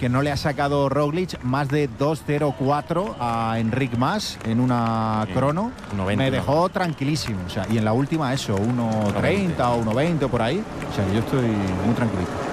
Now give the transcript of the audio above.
que no le ha sacado Roglic más de 2:04 a Enric Mas en una crono. 1:20, me dejó tranquilísimo. O sea, y en la última eso, 1:30 o 1:20 por ahí. O sea, yo estoy muy tranquilito.